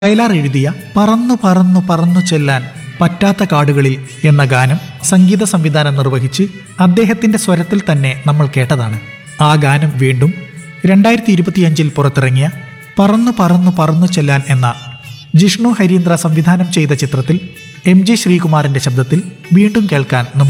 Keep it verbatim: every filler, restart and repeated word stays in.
വയലാർ എഴുതിയ പറന്നു പറന്നു പറന്നു ചെല്ലാൻ പറ്റാത്ത കാടുകളിൽ എന്ന ഗാനം സംഗീത സംവിധാനം നിർവഹിച്ച് അദ്ദേഹത്തിന്റെ സ്വരത്തിൽ തന്നെ നമ്മൾ കേട്ടതാണ്. ആ ഗാനം വീണ്ടും രണ്ടായിരത്തി ഇരുപത്തിയഞ്ചിൽ പുറത്തിറങ്ങിയ പറന്നു പറന്നു പറന്നു ചെല്ലാൻ എന്ന ജിഷ്ണു ഹരീന്ദ്ര സംവിധാനം ചെയ്ത ചിത്രത്തിൽ എം ജി ശ്രീകുമാറിന്റെ ശബ്ദത്തിൽ വീണ്ടും കേൾക്കാൻ നമുക്ക്